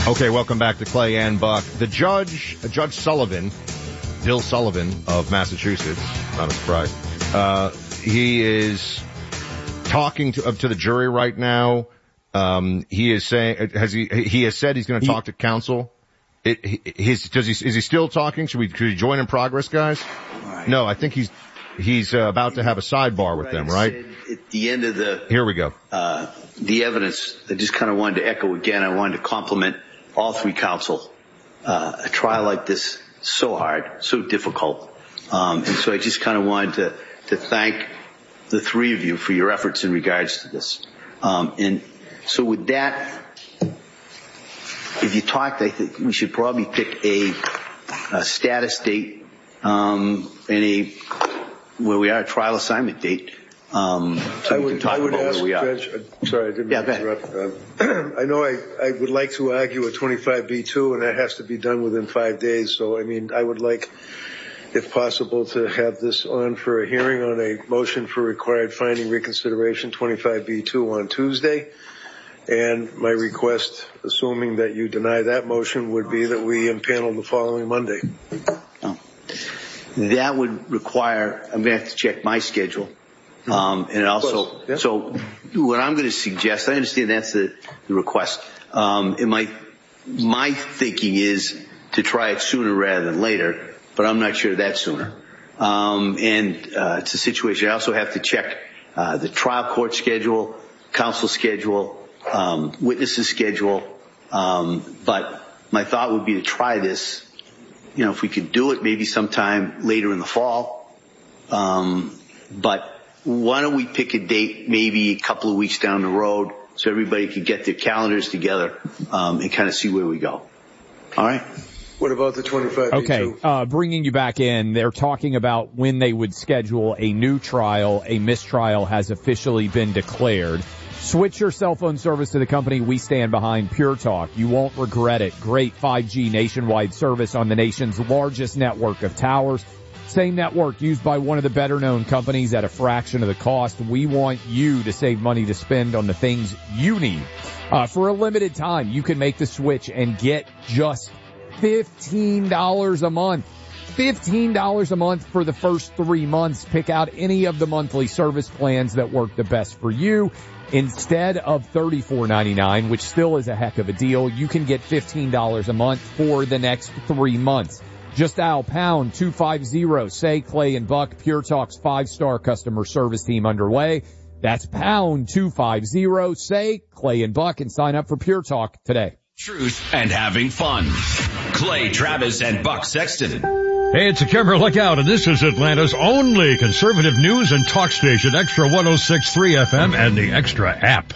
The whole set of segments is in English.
Okay, welcome back to Clay and Buck. The Judge Sullivan, Bill Sullivan of Massachusetts, not a surprise, he is talking to the jury right now. He is saying, he has said he's going to talk to counsel. Is he still talking? Should we join in progress, guys? Right. No, I think he's about to have a sidebar with them, right? At the end of here we go. The evidence, I just kind of wanted to echo again. I wanted to compliment all three counsel. A trial like this, so hard, so difficult. And so I just kind of wanted to thank the three of you for your efforts in regards to this. And so with that, if you talked, I think we should probably pick a status date, and where we are, a trial assignment date. So I would ask, Judge, sorry, I didn't mean to interrupt. I know I would like to argue a 25B2, and that has to be done within 5 days. So, I mean, I would like, if possible, to have this on for a hearing on a motion for required finding reconsideration 25B2 on Tuesday. And my request, assuming that you deny that motion, would be that we impanel the following Monday. Oh. That would require, I'm going to have to check my schedule. And also, yeah. So what I'm going to suggest, I understand that's the request. And my thinking is to try it sooner rather than later, but I'm not sure that's sooner. It's a situation. I also have to check, the trial court schedule, counsel schedule, witnesses schedule. But my thought would be to try this, if we could do it maybe sometime later in the fall. But why don't we pick a date maybe a couple of weeks down the road so everybody could get their calendars together, and kind of see where we go. All right. What about the 25B2? Okay, bringing you back in, they're talking about when they would schedule a new trial. A mistrial has officially been declared. Switch your cell phone service to the company we stand behind, Pure Talk. You won't regret it. Great 5G nationwide service on the nation's largest network of towers. Same network used by one of the better-known companies at a fraction of the cost. We want you to save money to spend on the things you need. For a limited time, you can make the switch and get just $15 a month. $15 a month for the first 3 months. Pick out any of the monthly service plans that work the best for you. Instead of $34.99, which still is a heck of a deal, you can get $15 a month for the next 3 months. Just dial pound 250, say Clay and Buck. Pure Talk's 5-star customer service team underway. That's pound 250, say Clay and Buck, and sign up for Pure Talk today. Truth and having fun. Clay Travis and Buck Sexton. Hey, it's a camera look out, and this is Atlanta's only conservative news and talk station, Extra 106.3 FM and the Extra app.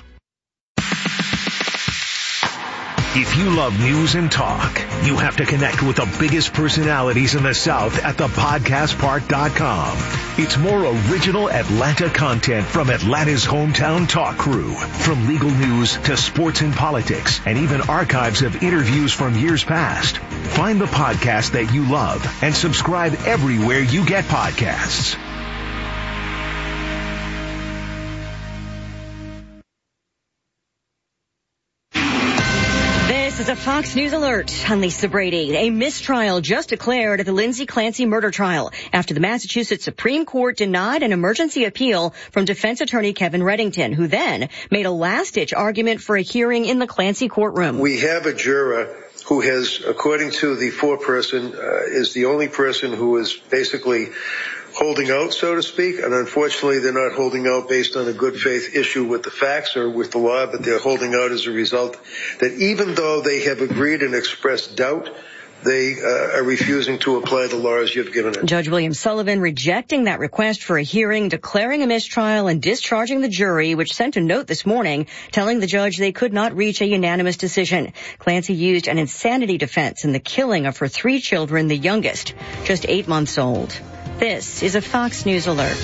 If you love news and talk, you have to connect with the biggest personalities in the South at thepodcastpark.com. It's more original Atlanta content from Atlanta's hometown talk crew. From legal news to sports and politics, and even archives of interviews from years past. Find the podcast that you love and subscribe everywhere you get podcasts. This is a Fox News alert. I'm Lisa Brady. A mistrial just declared at the Lindsay Clancy murder trial after the Massachusetts Supreme Court denied an emergency appeal from defense attorney Kevin Reddington, who then made a last-ditch argument for a hearing in the Clancy courtroom. We have a juror who has, according to the foreperson, is the only person who is basically holding out, so to speak, and unfortunately they're not holding out based on a good faith issue with the facts or with the law, but they're holding out as a result that even though they have agreed and expressed doubt, they are refusing to apply the law as you've given it. Judge William Sullivan rejecting that request for a hearing, declaring a mistrial, and discharging the jury, which sent a note this morning telling the judge they could not reach a unanimous decision. Clancy used an insanity defense in the killing of her 3 children, the youngest, just 8 months old. This is a Fox News alert.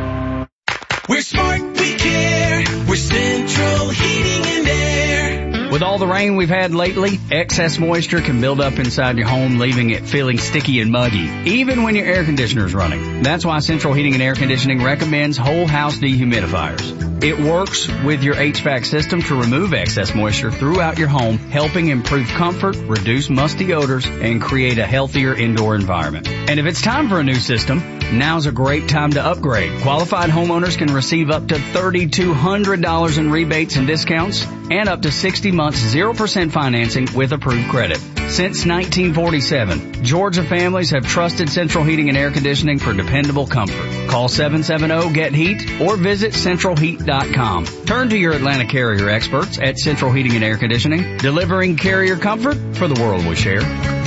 We're smart, we care. We're Central Heating and Air. With all the rain we've had lately, excess moisture can build up inside your home, leaving it feeling sticky and muggy, even when your air conditioner is running. That's why Central Heating and Air Conditioning recommends whole house dehumidifiers. It works with your HVAC system to remove excess moisture throughout your home, helping improve comfort, reduce musty odors, and create a healthier indoor environment. And if it's time for a new system, now's a great time to upgrade. Qualified homeowners can receive up to $3,200 in rebates and discounts and up to 60 months 0% financing with approved credit. Since 1947, Georgia families have trusted Central Heating and Air Conditioning for dependable comfort. Call 770-GET-HEAT or visit centralheat.com. Turn to your Atlanta Carrier experts at Central Heating and Air Conditioning, delivering carrier comfort for the world we share.